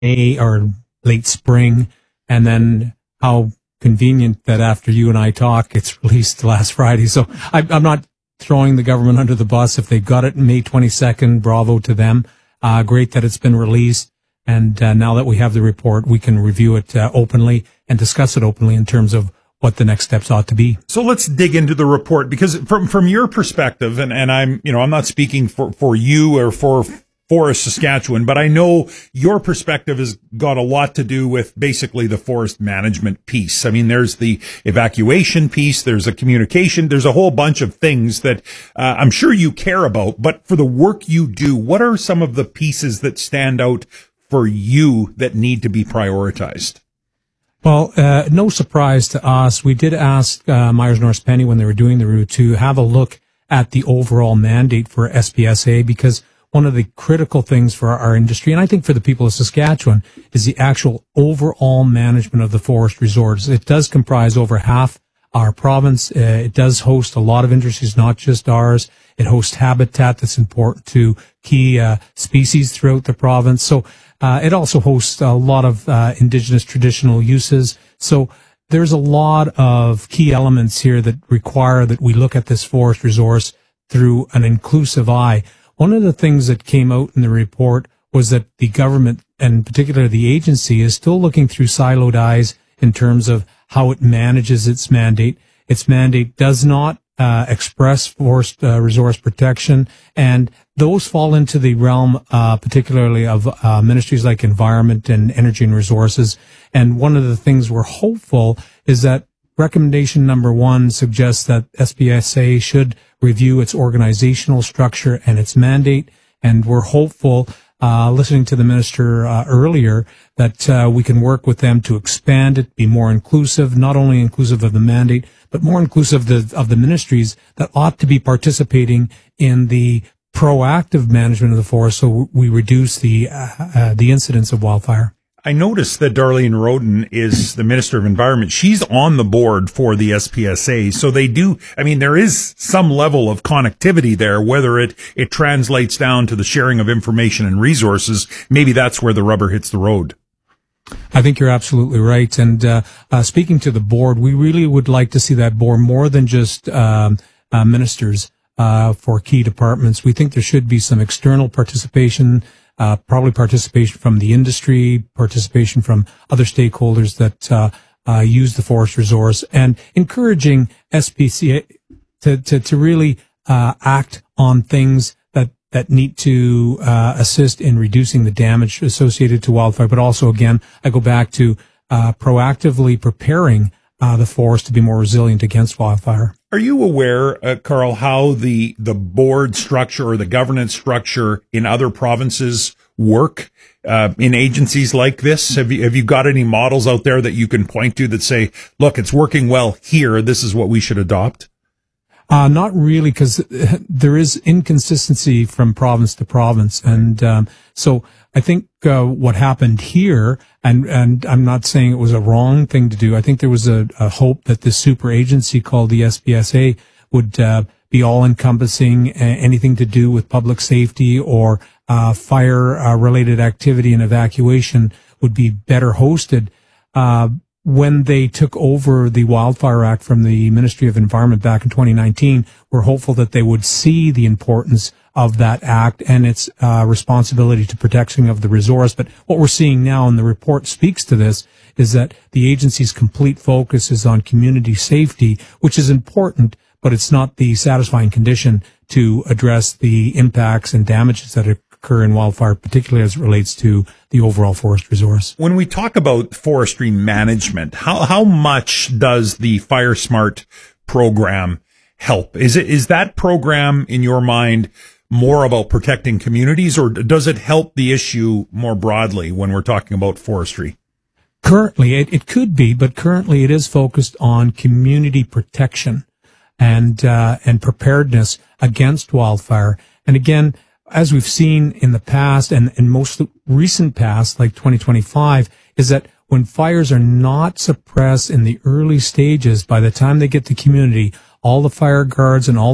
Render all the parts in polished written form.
May or late spring, and then how convenient that after you and I talk, it's released last Friday. So I'm not throwing the government under the bus. If they got it May 22nd, bravo to them. Great that it's been released. And now that we have the report, we can review it openly and discuss it openly in terms of what the next steps ought to be. So let's dig into the report, because from your perspective, and I'm not speaking for you or for Forest Saskatchewan, but I know your perspective has got a lot to do with basically the forest management piece. I mean, there's the evacuation piece, there's a communication, there's a whole bunch of things that I'm sure you care about. But for the work you do, what are some of the pieces that stand out for you that need to be prioritized? Well, no surprise to us. We did ask Myers North Penny when they were doing the route to have a look at the overall mandate for SPSA, because one of the critical things for our industry, and I think for the people of Saskatchewan, is the actual overall management of the forest resource. It does comprise over half our province. It does host a lot of industries, not just ours. It hosts habitat that's important to key species throughout the province. So it also hosts a lot of indigenous traditional uses. So there's a lot of key elements here that require that we look at this forest resource through an inclusive eye. One of the things that came out in the report was that the government, and particularly the agency, is still looking through siloed eyes in terms of how it manages its mandate. Its mandate does not express forest resource protection, and those fall into the realm particularly of ministries like Environment and Energy and Resources. And one of the things we're hopeful is that recommendation number 1 suggests that SPSA should review its organizational structure and its mandate. And we're hopeful, listening to the minister earlier, that we can work with them to expand it, be more inclusive, not only inclusive of the mandate, but more inclusive of the ministries that ought to be participating in the proactive management of the forest, so we reduce the incidence of wildfire. I noticed that Darlene Roden is the Minister of Environment. She's on the board for the SPSA. So they do, I mean, there is some level of connectivity there, whether it translates down to the sharing of information and resources. Maybe that's where the rubber hits the road. I think you're absolutely right. And speaking to the board, we really would like to see that board more than just ministers for key departments. We think there should be some external participation, probably participation from the industry, participation from other stakeholders that use the forest resource, and encouraging SPCA to really act on things that need to assist in reducing the damage associated to wildfire. But also, again, I go back to proactively preparing the forest to be more resilient against wildfire. Are you aware, Carl, how the board structure or the governance structure in other provinces work in agencies like this? Have you got any models out there that you can point to that say, look, it's working well here, this is what we should adopt? Not really, because there is inconsistency from province to province. And so I think what happened here, and I'm not saying it was a wrong thing to do. I think there was a hope that this super agency called the SPSA would be all-encompassing, anything to do with public safety or fire-related activity and evacuation would be better hosted. When they took over the Wildfire Act from the Ministry of Environment back in 2019, we're hopeful that they would see the importance of that act and its responsibility to protection of the resource. But what we're seeing now, and the report speaks to this, is that the agency's complete focus is on community safety, which is important, but it's not the satisfying condition to address the impacts and damages that occur in wildfire, particularly as it relates to the overall forest resource. When we talk about forestry management, how much does the Fire Smart program help? Is that program, in your mind, more about protecting communities, or does it help the issue more broadly when we're talking about forestry? Currently, it could be, but currently it is focused on community protection and preparedness against wildfire. And again, as we've seen in the past and most recent past, like 2025, is that when fires are not suppressed in the early stages, by the time they get to community, all the fire guards and all the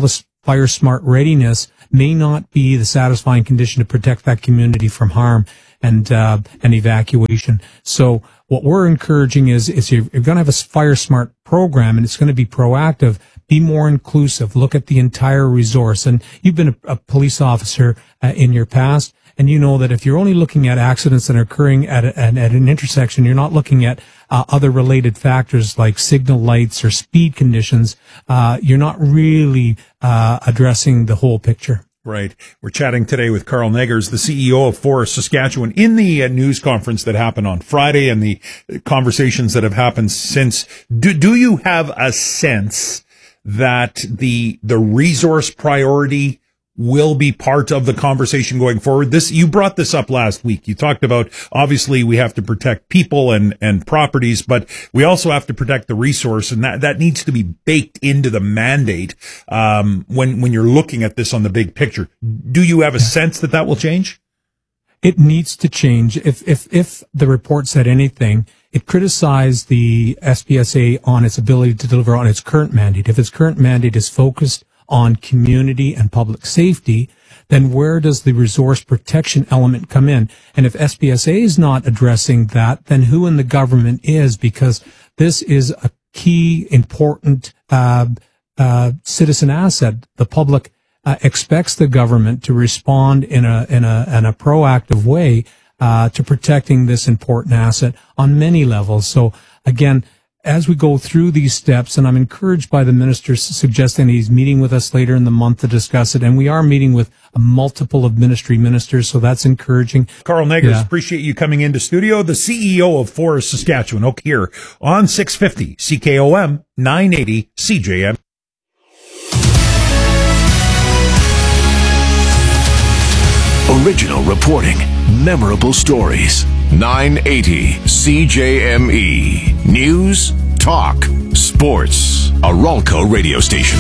fire smart readiness may not be the satisfying condition to protect that community from harm and evacuation. So what we're encouraging is you're going to have a fire smart program, and it's going to be proactive. Be more inclusive. Look at the entire resource. And you've been a police officer in your past, and you know that if you're only looking at accidents that are occurring at an intersection, you're not looking at other related factors like signal lights or speed conditions. You're not really addressing the whole picture. Right. We're chatting today with Carl Neggers, the CEO of Forest Saskatchewan, in the news conference that happened on Friday and the conversations that have happened since. Do you have a sense that the resource priority will be part of the conversation going forward? You brought this up last week. You talked about, obviously, we have to protect people and properties, but we also have to protect the resource, and that needs to be baked into the mandate when you're looking at this on the big picture. Do you have a sense that will change? It needs to change. If the report said anything, it criticized the SPSA on its ability to deliver on its current mandate. If its current mandate is focused on community and public safety, then where does the resource protection element come in? And if SPSA is not addressing that, then who in the government is? Because this is a key, important citizen asset. The public expects the government to respond in a proactive way to protecting this important asset on many levels. So again, as we go through these steps, and I'm encouraged by the minister suggesting he's meeting with us later in the month to discuss it, and we are meeting with a multiple of ministers, so that's encouraging. Carl Neggers, appreciate you coming into studio, the CEO of Forest Saskatchewan, here on 650 CKOM 980 CJM. Original reporting, memorable stories. 980 CJME. News, talk, sports. A Ralco radio station.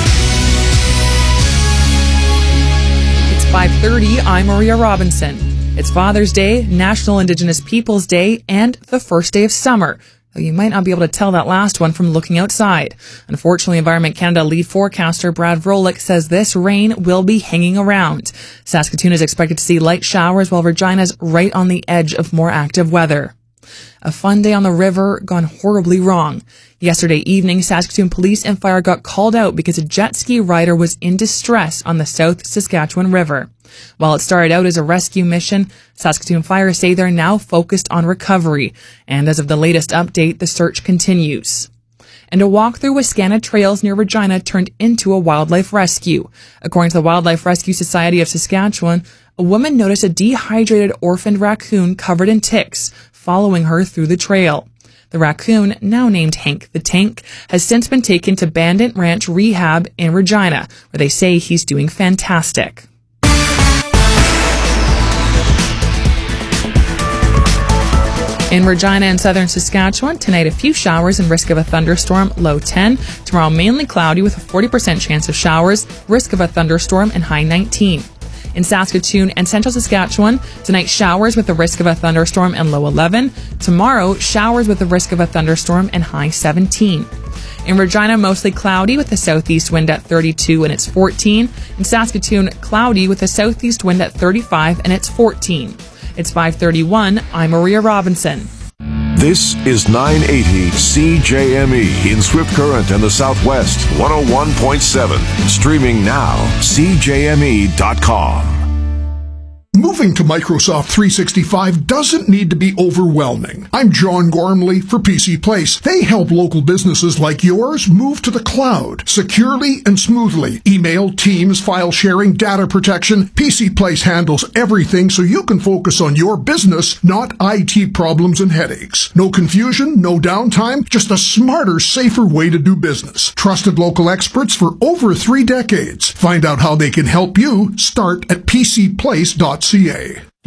It's 5:30. I'm Maria Robinson. It's Father's Day, National Indigenous Peoples Day, and the first day of summer. Though you might not be able to tell that last one from looking outside. Unfortunately, Environment Canada lead forecaster Brad Vrolik says this rain will be hanging around. Saskatoon is expected to see light showers, while Regina's right on the edge of more active weather. A fun day on the river gone horribly wrong. Yesterday evening, Saskatoon Police and Fire got called out because a jet ski rider was in distress on the South Saskatchewan River. While it started out as a rescue mission, Saskatoon Fire say they're now focused on recovery. And as of the latest update, the search continues. And a walkthrough with Scanna Trails near Regina turned into a wildlife rescue. According to the Wildlife Rescue Society of Saskatchewan, a woman noticed a dehydrated orphaned raccoon covered in ticks following her through the trail. The raccoon, now named Hank the Tank, has since been taken to Bandit Ranch Rehab in Regina, where they say he's doing fantastic. In Regina and southern Saskatchewan, tonight a few showers and risk of a thunderstorm, low 10. Tomorrow mainly cloudy with a 40% chance of showers, risk of a thunderstorm, and high 19. In Saskatoon and central Saskatchewan, tonight showers with the risk of a thunderstorm and low 11. Tomorrow, showers with the risk of a thunderstorm and high 17. In Regina, mostly cloudy with a southeast wind at 32 and it's 14. In Saskatoon, cloudy with a southeast wind at 35 and it's 14. It's 5:31. I'm Maria Robinson. This is 980 CJME in Swift Current and the Southwest, 101.7. Streaming now, CJME.com. Moving to Microsoft 365 doesn't need to be overwhelming. I'm John Gormley for PC Place. They help local businesses like yours move to the cloud securely and smoothly. Email, Teams, file sharing, data protection. PC Place handles everything so you can focus on your business, not IT problems and headaches. No confusion, no downtime, just a smarter, safer way to do business. Trusted local experts for over 3 decades. Find out how they can help you. Start at pcplace.ca.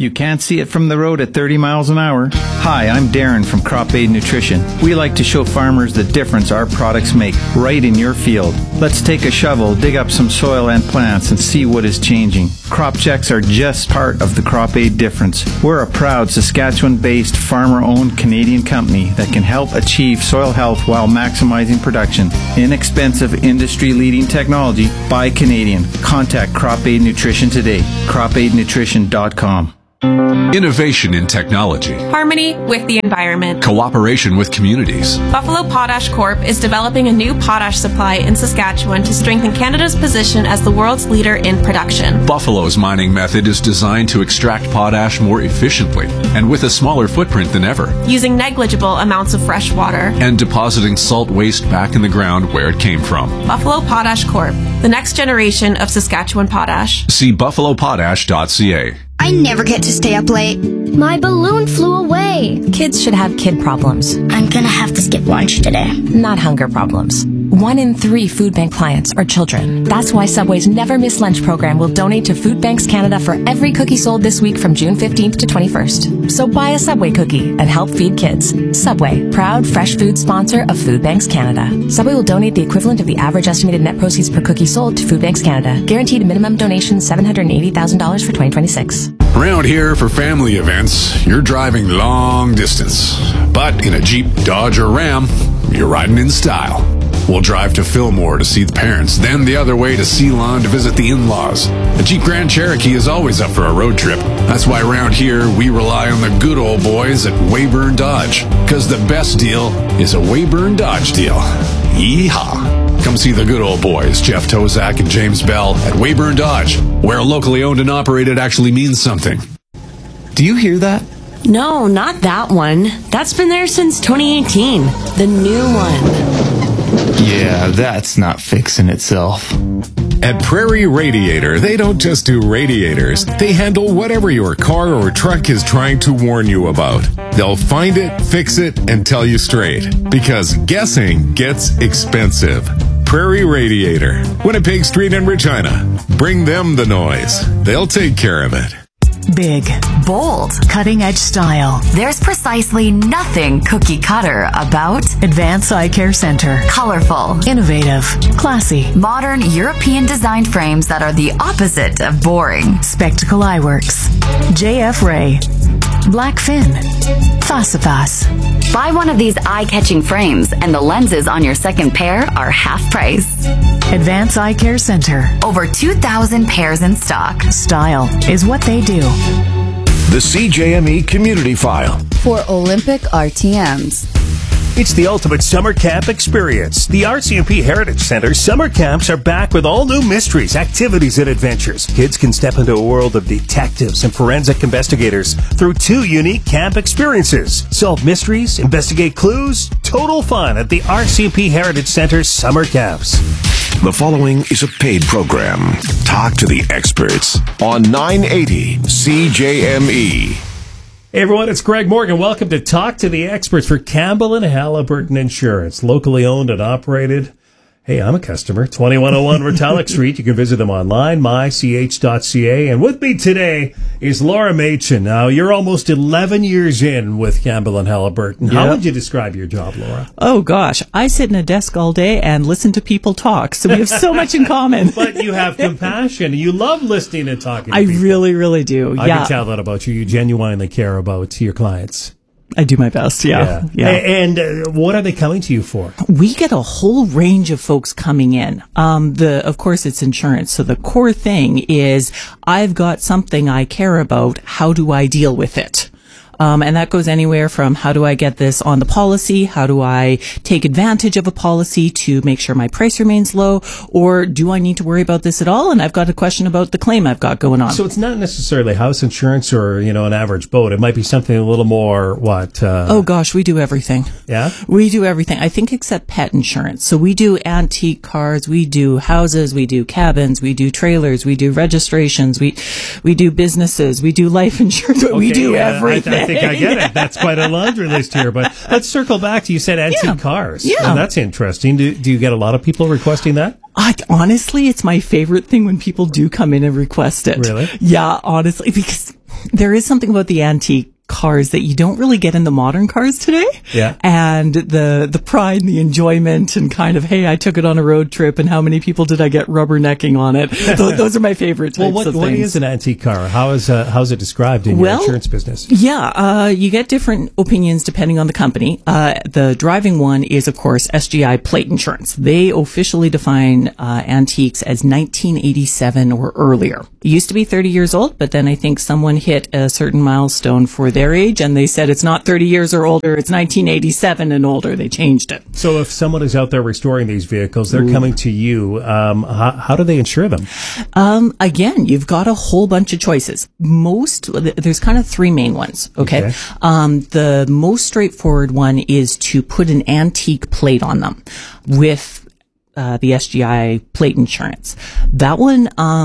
You can't see it from the road at 30 miles an hour. Hi, I'm Darren from Crop Aid Nutrition. We like to show farmers the difference our products make right in your field. Let's take a shovel, dig up some soil and plants, and see what is changing. Crop checks are just part of the Crop Aid difference. We're a proud Saskatchewan-based, farmer-owned Canadian company that can help achieve soil health while maximizing production. Inexpensive, industry-leading technology by Canadian. Contact Crop Aid Nutrition today. CropAidNutrition.com. Innovation in technology. Harmony with the environment. Cooperation with communities. Buffalo Potash Corp is developing a new potash supply in Saskatchewan to strengthen Canada's position as the world's leader in production. Buffalo's mining method is designed to extract potash more efficiently and with a smaller footprint than ever, using negligible amounts of fresh water and depositing salt waste back in the ground where it came from. Buffalo Potash Corp, the next generation of Saskatchewan potash. See buffalopotash.ca. I never get to stay up late. My balloon flew away. Kids should have kid problems. I'm gonna have to skip lunch today. Not hunger problems. 1 in 3 food bank clients are children. That's why Subway's Never Miss Lunch program will donate to Food Banks Canada for every cookie sold this week from June 15th to 21st. So buy a Subway cookie and help feed kids. Subway, proud fresh food sponsor of Food Banks Canada. Subway will donate the equivalent of the average estimated net proceeds per cookie sold to Food Banks Canada. Guaranteed minimum donation $780,000 for 2026. Around here for family events, you're driving long distance. But in a Jeep, Dodge, or Ram, you're riding in style. We'll drive to Fillmore to see the parents, then the other way to Ceylon to visit the in-laws. A Jeep Grand Cherokee is always up for a road trip. That's why around here, we rely on the good old boys at Weyburn Dodge. Because the best deal is a Weyburn Dodge deal. Yeehaw! Come see the good old boys, Jeff Tozak and James Bell, at Weyburn Dodge, where locally owned and operated actually means something. Do you hear that? No, not that one. That's been there since 2018. The new one. Yeah, that's not fixing itself. At Prairie Radiator, they don't just do radiators. They handle whatever your car or truck is trying to warn you about. They'll find it, fix it, and tell you straight. Because guessing gets expensive. Prairie Radiator, Winnipeg Street in Regina. Bring them the noise. They'll take care of it. Big, bold, cutting-edge style. There's precisely nothing cookie cutter about Advance Eye Care Center. Colorful, innovative, classy, modern European-designed frames that are the opposite of boring. Spectacle Eyeworks, JF Ray, Blackfin, Fossifas. Buy one of these eye-catching frames, and the lenses on your second pair are half price. Advance Eye Care Center. Over 2,000 pairs in stock. Style is what they do. The CJME Community File. For Olympic RTMs. It's the ultimate summer camp experience. The RCMP Heritage Center summer camps are back with all new mysteries, activities, and adventures. Kids can step into a world of detectives and forensic investigators through 2 unique camp experiences. Solve mysteries, investigate clues, total fun at the RCMP Heritage Center summer camps. The following is a paid program. Talk to the experts on 980 CJME. Hey everyone, it's Greg Morgan. Welcome to Talk to the Experts for Campbell and Halliburton Insurance, locally owned and operated. Hey, I'm a customer. 2101 Retallick Street. You can visit them online, mych.ca. And with me today is Laura Machin. Now, you're almost 11 years in with Campbell and Halliburton. How would you describe your job, Laura? Oh, gosh. I sit in a desk all day and listen to people talk, so we have so much in common. But you have compassion. You love listening and talking to I people. really, really do. I can tell that about you. You genuinely care about your clients. I do my best, yeah. And what are they coming to you for? We get a whole range of folks coming in. Of course, it's insurance. So the core thing is, I've got something I care about. How do I deal with it? And that goes anywhere from how do I get this on the policy? How do I take advantage of a policy to make sure my price remains low? Or do I need to worry about this at all? And I've got a question about the claim I've got going on. So it's not necessarily house insurance or, an average boat. It might be something a little more, oh gosh, we do everything. Yeah? We do everything. I think except pet insurance. So we do antique cars, we do houses, we do cabins, we do trailers, we do registrations, we do businesses, we do life insurance. We do everything. I think I get it. That's quite a laundry list here. But let's circle back to, you said antique cars. Yeah. Well, that's interesting. Do you get a lot of people requesting that? Honestly, it's my favorite thing when people do come in and request it. Really? Yeah, honestly, because there is something about the antique cars that you don't really get in the modern cars today. Yeah. And the pride and the enjoyment and kind of, hey, I took it on a road trip and how many people did I get rubbernecking on it? Those are my favorite types of things. What is an antique car? How's it described in your insurance business? Yeah, you get different opinions depending on the company. The driving one is, of course, SGI Plate Insurance. They officially define antiques as 1987 or earlier. It used to be 30 years old, but then I think someone hit a certain milestone for their age, and they said it's not 30 years or older, it's 1987 and older. They changed it. So if someone is out there restoring these vehicles, they're coming to you, how do they insure them? Again, you've got a whole bunch of choices. There's kind of three main ones, okay? The most straightforward one is to put an antique plate on them with the SGI Plate Insurance. That one,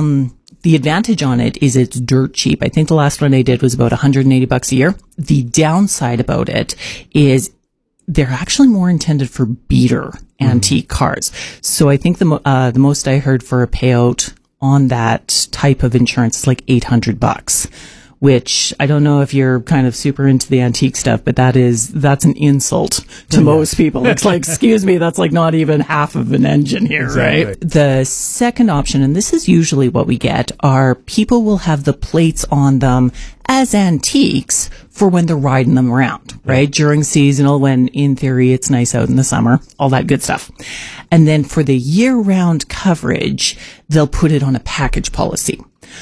the advantage on it is it's dirt cheap. I think the last one I did was about $180 a year. The downside about it is they're actually more intended for beater antique cars. So I think the most I heard for a payout on that type of insurance is like $800, which I don't know if you're kind of super into the antique stuff, but that's an insult to most people. It's like, excuse me, that's like not even half of an engine here, right? The second option, and this is usually what we get, are people will have the plates on them as antiques for when they're riding them around, right? During seasonal, when in theory it's nice out in the summer, all that good stuff. And then for the year-round coverage, they'll put it on a package policy.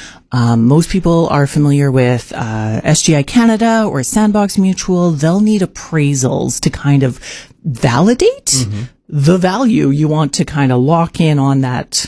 Most people are familiar with SGI Canada or Sandbox Mutual. They'll need appraisals to kind of validate the value you want to kind of lock in on that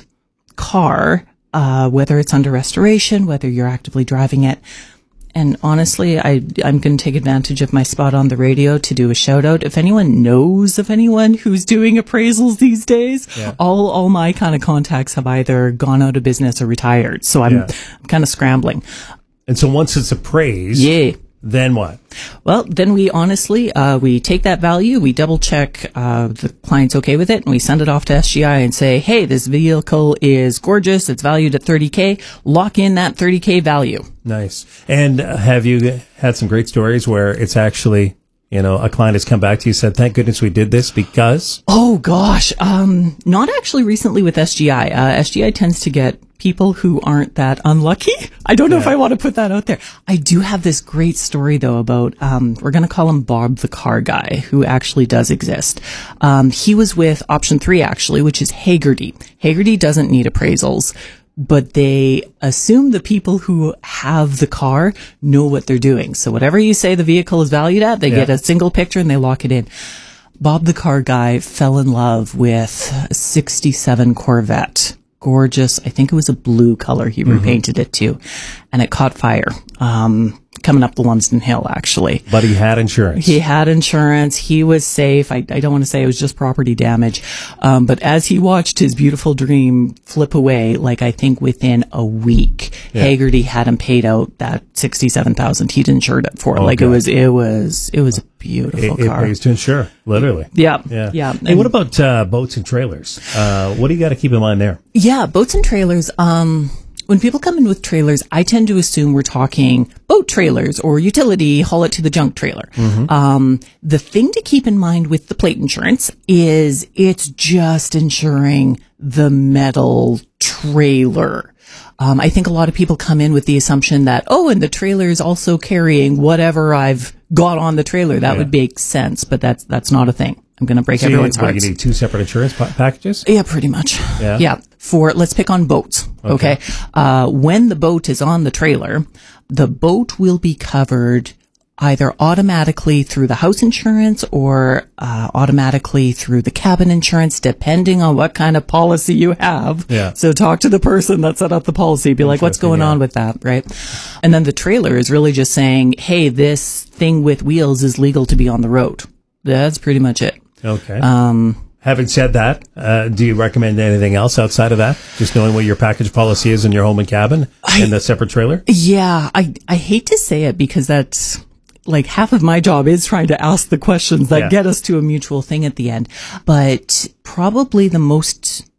car, whether it's under restoration, whether you're actively driving it. And honestly, I'm going to take advantage of my spot on the radio to do a shout out. If anyone knows of anyone who's doing appraisals these days, all my kind of contacts have either gone out of business or retired. So I'm kind of scrambling. And so once it's appraised, then what? Well, then we honestly, we take that value, we double check the client's okay with it, and we send it off to SGI and say, hey, this vehicle is gorgeous, it's valued at $30K, lock in that $30K value. Nice. And have you had some great stories where it's actually, a client has come back to you and said, thank goodness we did this because? Oh gosh, not actually recently with SGI. SGI tends to get people who aren't that unlucky. I don't know if I want to put that out there. I do have this great story though about, we're going to call him Bob the car guy, who actually does exist. He was with option 3 actually, which is Hagerty. Hagerty doesn't need appraisals, but they assume the people who have the car know what they're doing. So whatever you say the vehicle is valued at, they get a single picture and they lock it in. Bob the car guy fell in love with a 67 Corvette. Gorgeous. I think it was a blue color he repainted it to, and it caught fire. Coming up the Lumsden Hill, actually. But he had insurance. He had insurance. He was safe. I don't want to say it was just property damage. But as he watched his beautiful dream flip away, like I think within a week, Hagerty had him paid out that $67,000 he'd insured it for. Like it was a beautiful car. It pays to insure, literally. Yeah. Hey, what about boats and trailers? What do you got to keep in mind there? Yeah, boats and trailers. When people come in with trailers, I tend to assume we're talking boat trailers or utility, haul it to the junk trailer. The thing to keep in mind with the plate insurance is it's just insuring the metal trailer. I think a lot of people come in with the assumption that, and the trailer is also carrying whatever I've got on the trailer. That would make sense, but that's not a thing. I'm going to break everyone's hearts. You need 2 separate insurance packages? Yeah, pretty much. Yeah. Let's pick on boats. Okay. When the boat is on the trailer, the boat will be covered either automatically through the house insurance or automatically through the cabin insurance, depending on what kind of policy you have. So talk to the person that set up the policy. Be like, what's going on with that, right? And then the trailer is really just saying, hey, this thing with wheels is legal to be on the road. That's pretty much it. Okay. Having said that, do you recommend anything else outside of that? Just knowing what your package policy is in your home and cabin and the separate trailer? Yeah, I hate to say it because that's like half of my job is trying to ask the questions that get us to a mutual thing at the end. But probably the most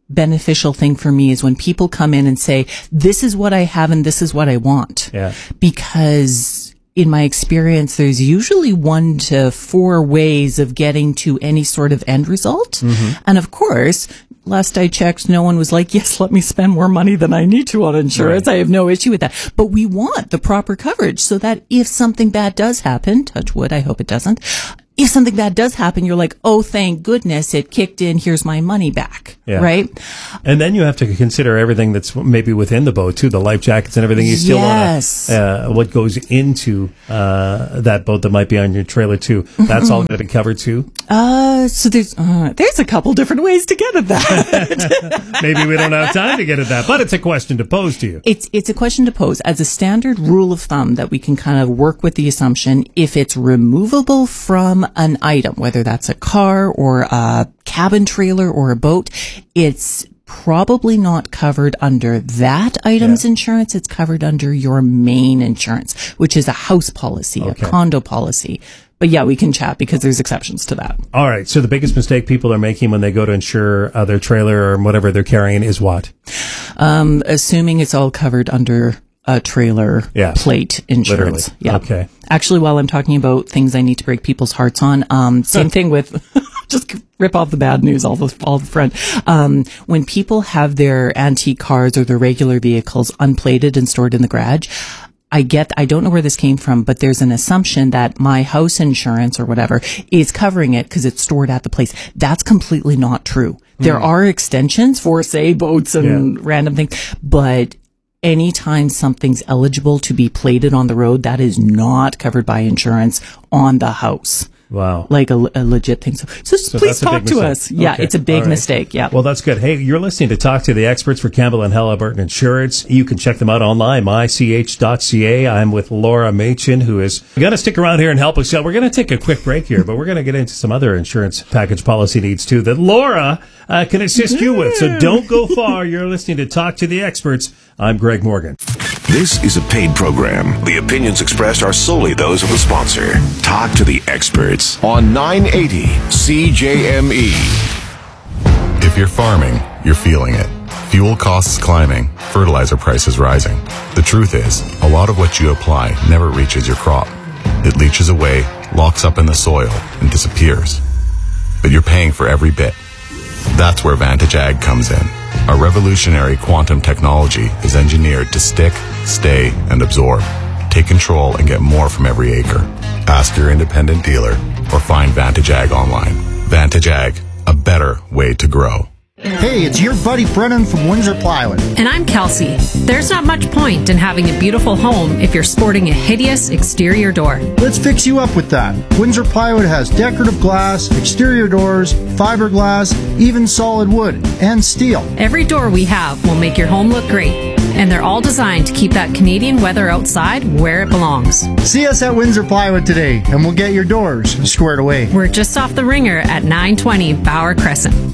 beneficial thing for me is when people come in and say, this is what I have and this is what I want. Yeah. Because in my experience, there's usually 1 to 4 ways of getting to any sort of end result. Mm-hmm. And of course, last I checked, no one was like, yes, let me spend more money than I need to on insurance. Right. I have no issue with that. But we want the proper coverage so that if something bad does happen, touch wood, I hope it doesn't. If something bad does happen, you're like, oh, thank goodness it kicked in. Here's my money back. Yeah. Right? And then you have to consider everything that's maybe within the boat too, the life jackets and everything. You still want what goes into that boat that might be on your trailer too. That's all going to be covered too. So there's a couple different ways to get at that. Maybe we don't have time to get at that, but it's a question to pose to you. It's a question to pose as a standard rule of thumb that we can kind of work with the assumption. If it's removable from an item, whether that's a car or a cabin trailer or a boat, it's probably not covered under that item's insurance. It's covered under your main insurance, which is a house policy, a condo policy. But yeah, we can chat because there's exceptions to that. All right. So the biggest mistake people are making when they go to insure their trailer or whatever they're carrying is what? Assuming it's all covered under a trailer plate insurance. Literally. Yeah. Okay. Actually, while I'm talking about things I need to break people's hearts on, same thing with just rip off the bad news all the front. When people have their antique cars or their regular vehicles unplated and stored in the garage, I don't know where this came from, but there's an assumption that my house insurance or whatever is covering it because it's stored at the place. That's completely not true. There are extensions for, say, boats and random things, but anytime something's eligible to be plated on the road, that is not covered by insurance on the house. Wow. Like a legit thing. So just please talk to us. Yeah, it's a big mistake. Yeah. Well, that's good. Hey, you're listening to Talk to the Experts for Campbell and Halliburton Insurance. You can check them out online, mych.ca. I'm with Laura Machin, who is going to stick around here and help us out. We're going to take a quick break here, but we're going to get into some other insurance package policy needs too that Laura can assist you with. So don't go far. You're listening to Talk to the Experts. I'm Greg Morgan. This is a paid program. The opinions expressed are solely those of the sponsor. Talk to the Experts on 980 CJME. If you're farming, you're feeling it. Fuel costs climbing, fertilizer prices rising. The truth is, a lot of what you apply never reaches your crop. It leaches away, locks up in the soil, and disappears. But you're paying for every bit. That's where Vantage Ag comes in. Our revolutionary quantum technology is engineered to stick, stay, and absorb. Take control and get more from every acre. Ask your independent dealer or find Vantage Ag online. Vantage Ag, a better way to grow. Hey, it's your buddy Brennan from Windsor Plywood. And I'm Kelsey. There's not much point in having a beautiful home if you're sporting a hideous exterior door. Let's fix you up with that. Windsor Plywood has decorative glass, exterior doors, fiberglass, even solid wood, and steel. Every door we have will make your home look great. And they're all designed to keep that Canadian weather outside where it belongs. See us at Windsor Plywood today, and we'll get your doors squared away. We're just off the Ringer at 920 Bauer Crescent.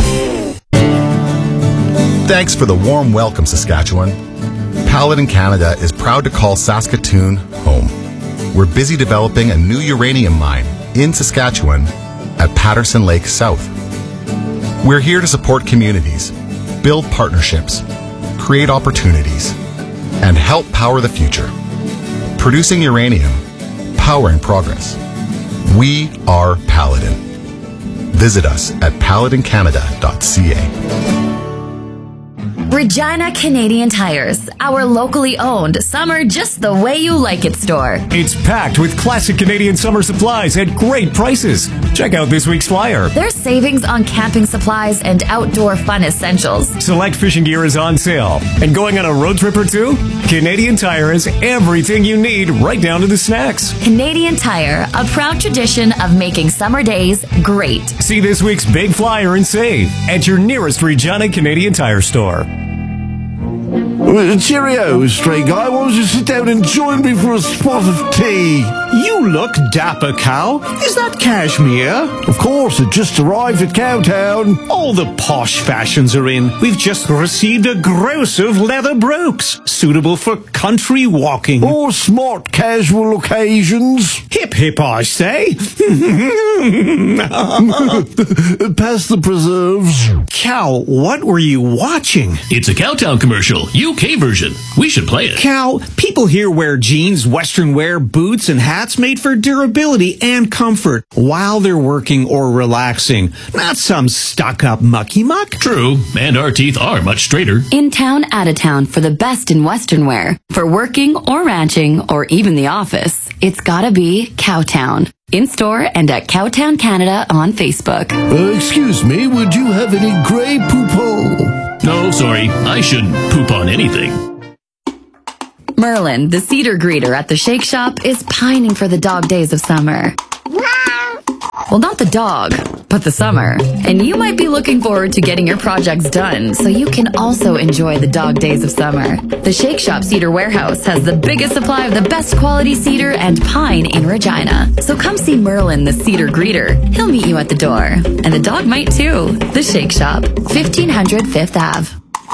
Thanks for the warm welcome, Saskatchewan. Paladin Canada is proud to call Saskatoon home. We're busy developing a new uranium mine in Saskatchewan at Patterson Lake South. We're here to support communities, build partnerships, create opportunities, and help power the future. Producing uranium, powering progress. We are Paladin. Visit us at paladincanada.ca. Regina Canadian Tires, our locally owned summer just the way you like it store. It's packed with classic Canadian summer supplies at great prices. Check out this week's flyer. There's savings on camping supplies and outdoor fun essentials. Select fishing gear is on sale. And going on a road trip or two? Canadian Tire has everything you need, right down to the snacks. Canadian Tire, a proud tradition of making summer days great. See this week's big flyer and save at your nearest Regina Canadian Tire store. Cheerio, stray guy. Why don't you sit down and join me for a spot of tea? You look dapper, Cow. Is that cashmere? Of course, it just arrived at Cowtown. All the posh fashions are in. We've just received a gross of leather brooks, suitable for country walking. Or smart casual occasions. Hip hip, I say. Pass the preserves. Cow, what were you watching? It's a Cowtown commercial, UK version. We should play it. Cow, people here wear jeans, western wear, boots, and hats made for durability and comfort while they're working or relaxing. Not some stuck-up mucky-muck. True, and our teeth are much straighter. In town, out of town for the best in western wear. For working or ranching or even the office, it's gotta be Cowtown. In-store and at Cowtown Canada on Facebook. Excuse me, would you have any Grey Poupon? No, sorry. I shouldn't poop on anything. Merlin, the cedar greeter at the Shake Shop, is pining for the dog days of summer. Well, not the dog, but the summer. And you might be looking forward to getting your projects done so you can also enjoy the dog days of summer. The Shake Shop Cedar Warehouse has the biggest supply of the best quality cedar and pine in Regina. So come see Merlin, the cedar greeter. He'll meet you at the door. And the dog might too. The Shake Shop, 1500 Fifth Ave.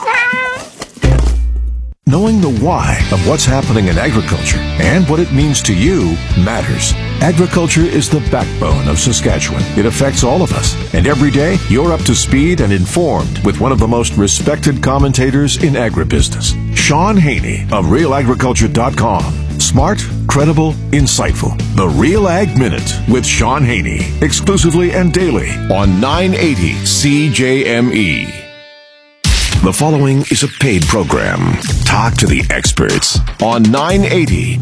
Knowing the why of what's happening in agriculture and what it means to you matters. Agriculture is the backbone of Saskatchewan. It affects all of us. And every day, you're up to speed and informed with one of the most respected commentators in agribusiness, Sean Haney of RealAgriculture.com. Smart, credible, insightful. The Real Ag Minute with Sean Haney. Exclusively and daily on 980 CJME. The following is a paid program. Talk to the experts on 980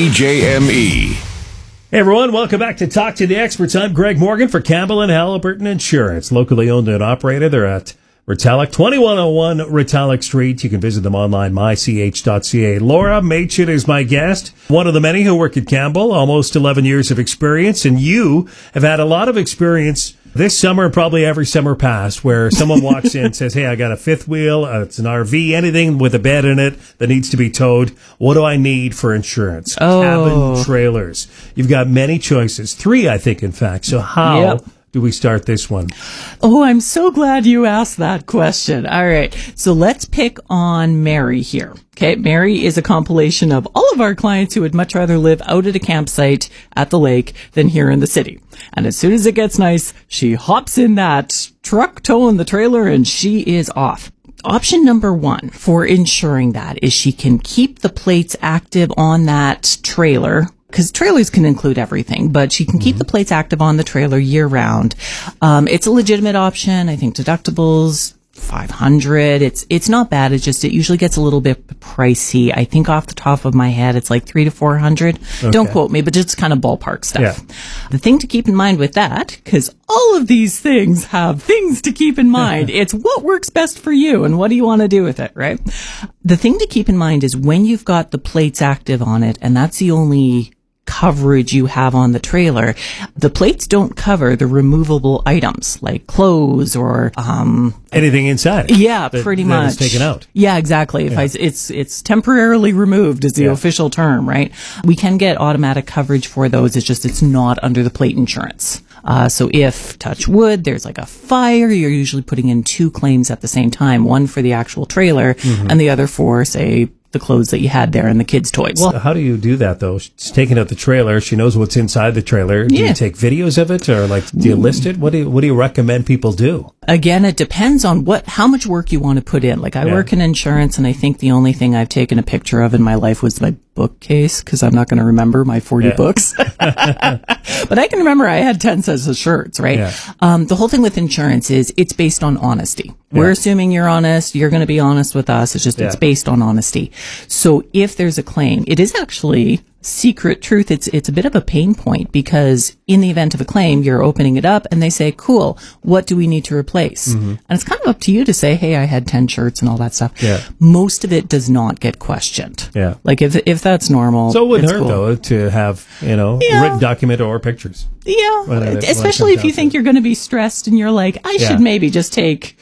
CJME. Hey everyone, welcome back to Talk to the Experts. I'm Greg Morgan for Campbell and Halliburton Insurance, locally owned and operated. They're at Retallick, 2101 Retallick Street. You can visit them online, mych.ca. Laura Machin is my guest, one of the many who work at Campbell, almost 11 years of experience, and you have had a lot of experience this summer, probably every summer past, where someone walks in and says, hey, I got a fifth wheel, it's an RV, anything with a bed in it that needs to be towed. What do I need for insurance? Cabin trailers. You've got many choices. 3, I think, in fact. So how do we start this one? Oh, I'm so glad you asked that question. All right. So let's pick on Mary here. Okay. Mary is a compilation of all of our clients who would much rather live out at a campsite at the lake than here in the city. And as soon as it gets nice, she hops in that truck towing the trailer and she is off. Option number 1 for ensuring that is she can keep the plates active on that trailer, because trailers can include everything, but she can keep the plates active on the trailer year round. It's a legitimate option. I think deductibles, $500. It's not bad. It usually gets a little bit pricey. I think off the top of my head, it's like $300 to $400. Okay. Don't quote me, but just kind of ballpark stuff. Yeah. The thing to keep in mind with that, because all of these things have things to keep in mind. It's what works best for you and what do you want to do with it, right? The thing to keep in mind is when you've got the plates active on it, and that's the only coverage you have on the trailer, the plates don't cover the removable items like clothes or anything inside. Yeah, pretty much. It's taken out. Yeah, exactly. Yeah. It's temporarily removed is the official term, right? We can get automatic coverage for those. It's just it's not under the plate insurance. So if, touch wood, there's like a fire, you're usually putting in 2 claims at the same time, one for the actual trailer and the other for, say, the clothes that you had there and the kids' toys. Well, how do you do that though? She's taking out the trailer. She knows what's inside the trailer. Do you take videos of it or do you list it? What do you recommend people do? Again, it depends on how much work you want to put in. Like I work in insurance and I think the only thing I've taken a picture of in my life was my bookcase because I'm not going to remember my 40 books. But I can remember I had 10 sets of shirts, right? Yeah. The whole thing with insurance is it's based on honesty. We're assuming you're honest. You're going to be honest with us. It's just, it's based on honesty. So if there's a claim, it is actually secret truth. It's a bit of a pain point because in the event of a claim, you're opening it up and they say, cool, what do we need to replace? And it's kind of up to you to say, hey, I had 10 shirts and all that stuff. Yeah. Most of it does not get questioned. Yeah. Like if that's normal. So it wouldn't hurt though to have, written document or pictures. Yeah. Especially if you think you're going to be stressed and you're like, I should maybe just take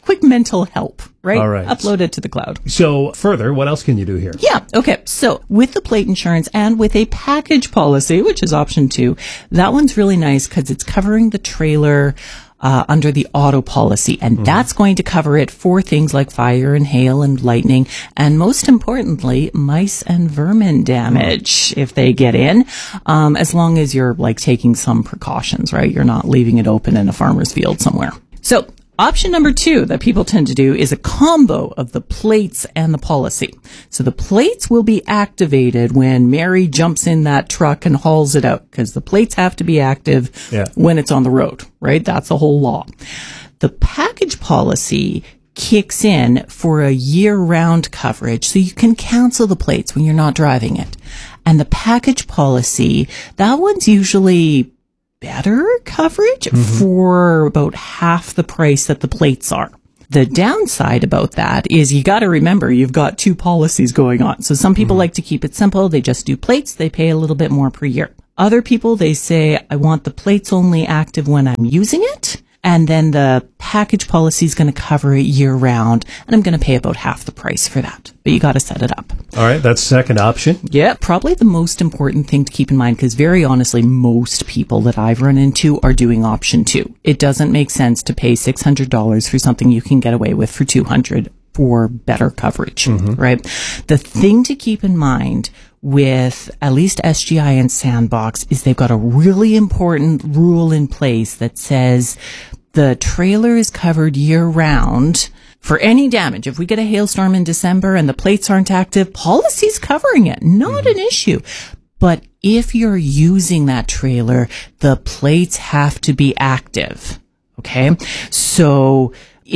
quick mental help, right? All right. Upload it to the cloud. So further, what else can you do here? Yeah. Okay. So with the plate insurance and with a package policy, which is option 2, that one's really nice because it's covering the trailer under the auto policy. And that's going to cover it for things like fire and hail and lightning. And most importantly, mice and vermin damage if they get in, as long as you're like taking some precautions, right? You're not leaving it open in a farmer's field somewhere. So option number 2 that people tend to do is a combo of the plates and the policy. So the plates will be activated when Mary jumps in that truck and hauls it out, because the plates have to be active when it's on the road, right? That's the whole law. The package policy kicks in for a year-round coverage, so you can cancel the plates when you're not driving it. And the package policy, that one's usually better coverage for about half the price that the plates are. The downside about that is you got to remember you've got 2 policies going on. So some people like to keep it simple. They just do plates. They pay a little bit more per year. Other people, they say, I want the plates only active when I'm using it. And then the package policy is going to cover it year round. And I'm going to pay about half the price for that. But you got to set it up. All right. That's second option. Yeah. Probably the most important thing to keep in mind, because very honestly, most people that I've run into are doing option 2. It doesn't make sense to pay $600 for something you can get away with for $200 for better coverage, right? The thing to keep in mind with at least SGI and Sandbox is they've got a really important rule in place that says the trailer is covered year round for any damage. If we get a hailstorm in December and the plates aren't active, policy's covering it. Not an issue. But if you're using that trailer, the plates have to be active. Okay. So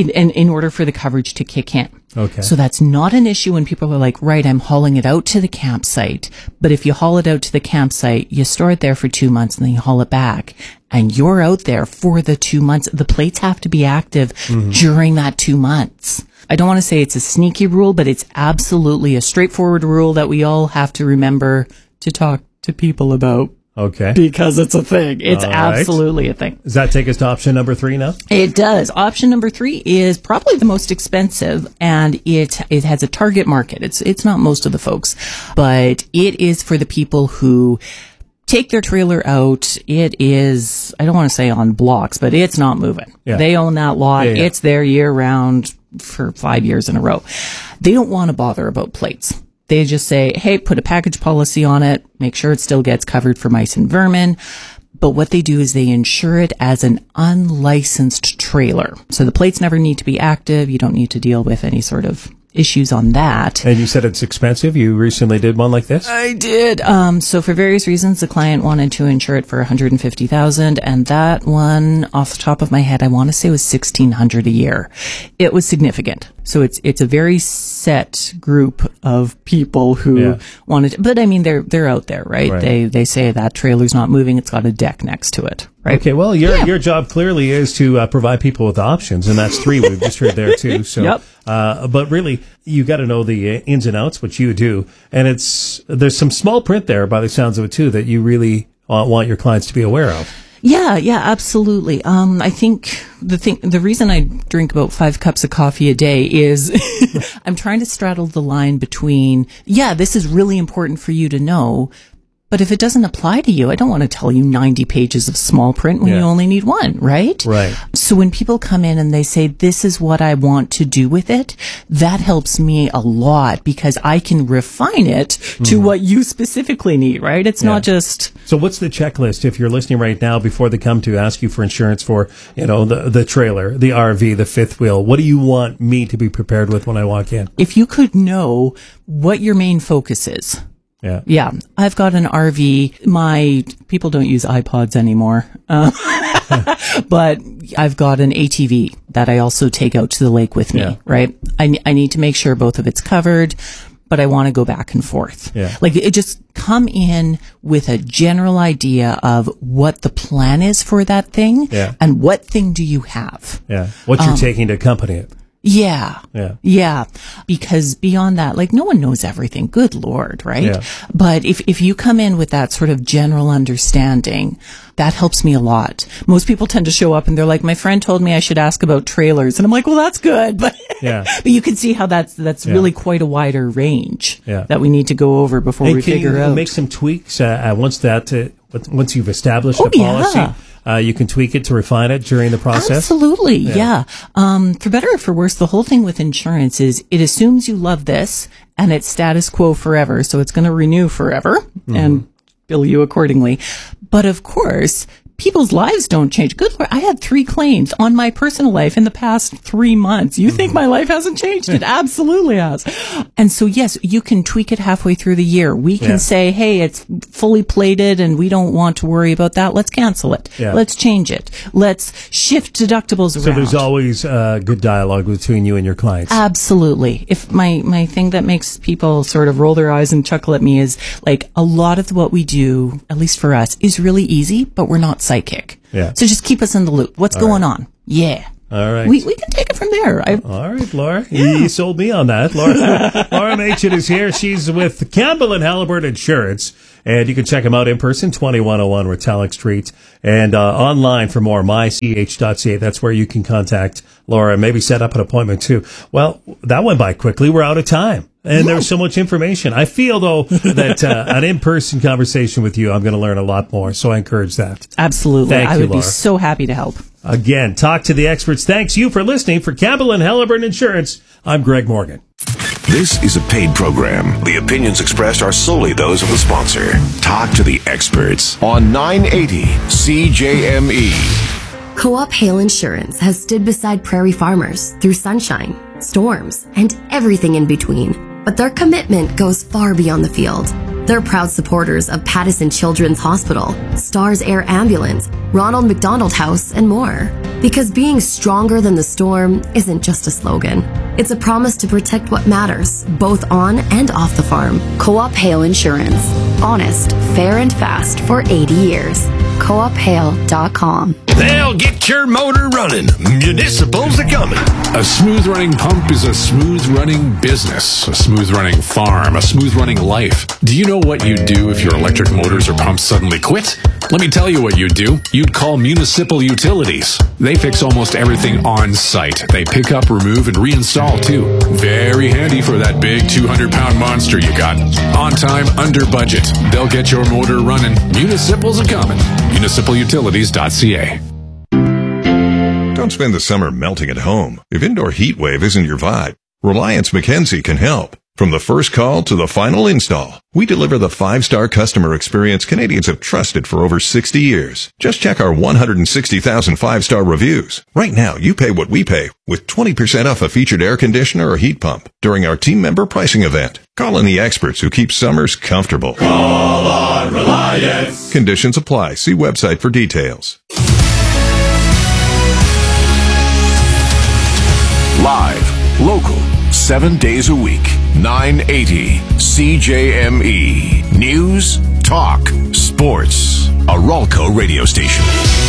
in order for the coverage to kick in. Okay. So that's not an issue when people are like, right, I'm hauling it out to the campsite. But if you haul it out to the campsite, you store it there for 2 months and then you haul it back and you're out there for the 2 months. The plates have to be active during that 2 months. I don't want to say it's a sneaky rule, but it's absolutely a straightforward rule that we all have to remember to talk to people about. Okay. Because it's a thing. It's absolutely a thing. Does that take us to option number 3 now? It does. Option number 3 is probably the most expensive, and it has a target market. It's not most of the folks, but it is for the people who take their trailer out. It is, I don't want to say on blocks, but it's not moving. Yeah. They own that lot. Yeah. It's there year round for 5 years in a row. They don't want to bother about plates. They just say, hey, put a package policy on it, make sure it still gets covered for mice and vermin. But what they do is they insure it as an unlicensed trailer. So the plates never need to be active. You don't need to deal with any sort of issues on that. And you said it's expensive. You recently did one like this? I did. So for various reasons, the client wanted to insure it for $150,000, and that one, off the top of my head, I want to say was $1,600 a year. It was significant. So it's a very set group of people who wanted, but I mean, they're out there, right? They say that trailer's not moving. It's got a deck next to it. Right. Okay. Well, your job clearly is to provide people with options, and that's 3 we've just heard there too. So, but really, you got to know the ins and outs, which you do, and there's some small print there by the sounds of it too that you really want your clients to be aware of. Yeah, absolutely. I think the reason I drink about 5 cups of coffee a day is I'm trying to straddle the line between, this is really important for you to know, but if it doesn't apply to you, I don't want to tell you 90 pages of small print when you only need 1, right? Right. So when people come in and they say, this is what I want to do with it, that helps me a lot because I can refine it to what you specifically need, right? It's not just... So what's the checklist if you're listening right now before they come to ask you for insurance for, the trailer, the RV, the fifth wheel? What do you want me to be prepared with when I walk in? If you could know what your main focus is. Yeah. I've got an RV. My people don't use iPods anymore. But I've got an ATV that I also take out to the lake with me, right? I need to make sure both of it's covered, but I want to go back and forth. Like it just come in with a general idea of what the plan is for that thing and what thing do you have? What you're taking to accompany it. Yeah. Because beyond that, like, no one knows everything. Good Lord, right? Yeah. But if you come in with that sort of general understanding, that helps me a lot. Most people tend to show up and they're like, my friend told me I should ask about trailers. And I'm like, well, that's good. But, but you can see how that's really quite a wider range that we need to go over before we figure out. Make some tweaks once you've established a policy. You can tweak it to refine it during the process. Absolutely, yeah. For better or for worse, the whole thing with insurance is it assumes you love this and it's status quo forever. So it's going to renew forever and bill you accordingly. But of course, people's lives don't change. Good Lord, I had 3 claims on my personal life in the past 3 months. You think my life hasn't changed? It absolutely has. And so, yes, you can tweak it halfway through the year. We can say, hey, it's fully plated and we don't want to worry about that. Let's cancel it. Yeah. Let's change it. Let's shift deductibles around. So there's always good dialogue between you and your clients. Absolutely. If my thing that makes people sort of roll their eyes and chuckle at me is, like, a lot of what we do, at least for us, is really easy, but we're not psychic. Yeah. So just keep us in the loop. What's going on? Yeah. All right. We can take it from there. All right, Laura. You sold me on that. Laura Machin is here. She's with Campbell and Halliburton Insurance. And you can check them out in person, 2101 Retallick Street. And online for more, mych.ca. That's where you can contact Laura and maybe set up an appointment too. Well, that went by quickly. We're out of time. And there's so much information. I feel, though, that an in-person conversation with you, I'm going to learn a lot more. So I encourage that. Absolutely. Thank you, I would Laura. be so happy to help. Again, talk to the experts. Thanks you for listening. For Campbell and Halliburton Insurance, I'm Greg Morgan. This is a paid program. The opinions expressed are solely those of the sponsor. Talk to the experts on 980 CJME. Co-op Hail Insurance has stood beside prairie farmers through sunshine, storms, and everything in between. But their commitment goes far beyond the field. They're proud supporters of Pattison Children's Hospital, Stars Air Ambulance, Ronald McDonald House, and more. Because being stronger than the storm isn't just a slogan. It's a promise to protect what matters, both on and off the farm. Co-op Hail Insurance. Honest, fair, and fast for 80 years. CoopHail.com. They'll get your motor running. Municipals are coming. A smooth running pump is a smooth running business, a smooth running farm, a smooth running life. Do you know what you'd do if your electric motors or pumps suddenly quit? Let me tell you what you'd do. You'd call Municipal Utilities. They fix almost everything on site. They pick up, remove, and reinstall too. Very handy for that big 200-pound monster you got. On time, under budget. They'll get your motor running. Municipals are coming. MunicipalUtilities.ca. Don't spend the summer melting at home. If indoor heat wave isn't your vibe, Reliance Mackenzie can help. From the first call to the final install, we deliver the 5-star customer experience Canadians have trusted for over 60 years. Just check our 160,000 5-star reviews. Right now, you pay what we pay with 20% off a featured air conditioner or heat pump during our team member pricing event. Call in the experts who keep summers comfortable. Call on Reliance. Conditions apply. See website for details. Live, local, 7 days a week, 980 CJME. News, talk, sports. A Ralco radio station.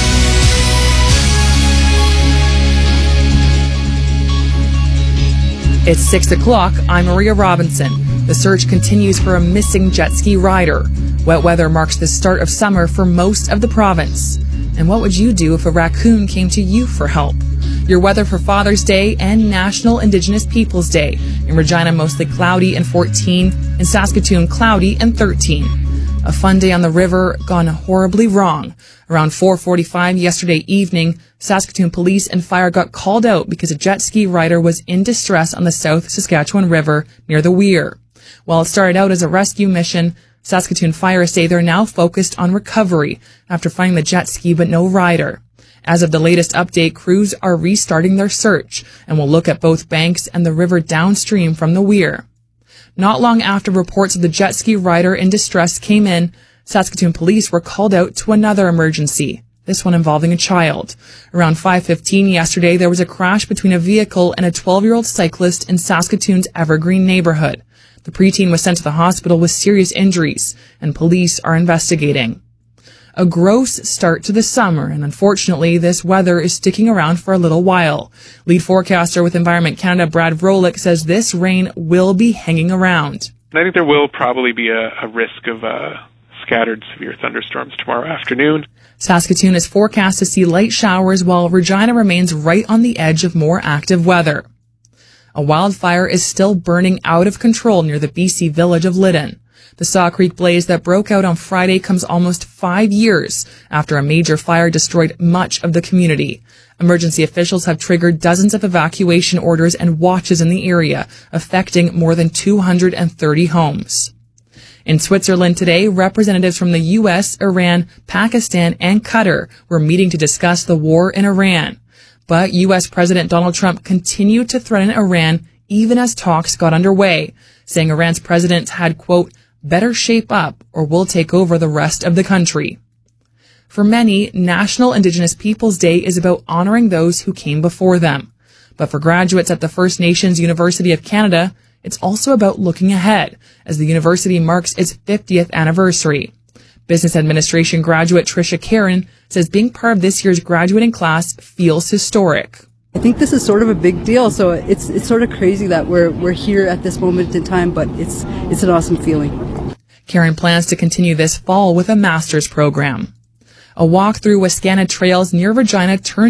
It's 6 o'clock. I'm Maria Robinson. The search continues for a missing jet ski rider. Wet weather marks the start of summer for most of the province. And what would you do if a raccoon came to you for help? Your weather for Father's Day and National Indigenous Peoples Day. In Regina, mostly cloudy and 14. In Saskatoon, cloudy and 13. A fun day on the river gone horribly wrong. Around 4:45 yesterday evening, Saskatoon police and fire got called out because a jet ski rider was in distress on the South Saskatchewan River near the Weir. While it started out as a rescue mission, Saskatoon fire say they're now focused on recovery after finding the jet ski but no rider. As of the latest update, crews are restarting their search and will look at both banks and the river downstream from the Weir. Not long after reports of the jet ski rider in distress came in, Saskatoon police were called out to another emergency, this one involving a child. Around 5:15 yesterday, there was a crash between a vehicle and a 12-year-old cyclist in Saskatoon's Evergreen neighborhood. The preteen was sent to the hospital with serious injuries, and police are investigating. A gross start to the summer, and unfortunately, this weather is sticking around for a little while. Lead forecaster with Environment Canada, Brad Vrolik, says this rain will be hanging around. I think there will probably be a risk of scattered severe thunderstorms tomorrow afternoon. Saskatoon is forecast to see light showers, while Regina remains right on the edge of more active weather. A wildfire is still burning out of control near the BC village of Lytton. The Saw Creek blaze that broke out on Friday comes almost 5 years after a major fire destroyed much of the community. Emergency officials have triggered dozens of evacuation orders and watches in the area, affecting more than 230 homes. In Switzerland today, representatives from the U.S., Iran, Pakistan, and Qatar were meeting to discuss the war in Iran. But U.S. President Donald Trump continued to threaten Iran even as talks got underway, saying Iran's president had, quote, better shape up or we'll take over the rest of the country. For many, National Indigenous Peoples Day is about honoring those who came before them. But for graduates at the First Nations University of Canada, it's also about looking ahead as the university marks its 50th anniversary. Business administration graduate Tricia Karen says being part of this year's graduating class feels historic. I think this is sort of a big deal, so it's sort of crazy that we're here at this moment in time, but it's an awesome feeling. Karen plans to continue this fall with a master's program. A walk through Wascana Trails near Regina turns